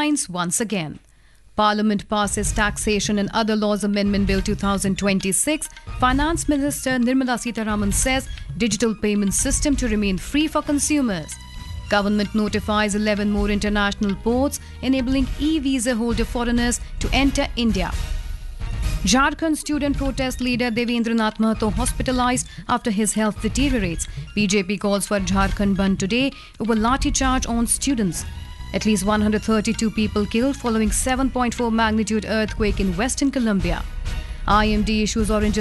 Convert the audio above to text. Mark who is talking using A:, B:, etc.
A: headlines once again. Parliament passes Taxation and Other Laws Amendment Bill 2026. Finance Minister Nirmala Sitharaman says digital payment system to remain free for consumers. Government notifies 11 more international ports, enabling e-visa holder foreigners to enter India. Jharkhand student protest leader Devendra Nath Mahato hospitalized after his health deteriorates. BJP calls for Jharkhand Bandh today over lathi charge on students. At least 132 people killed following 7.4 magnitude earthquake in Western Colombia. IMD issues orange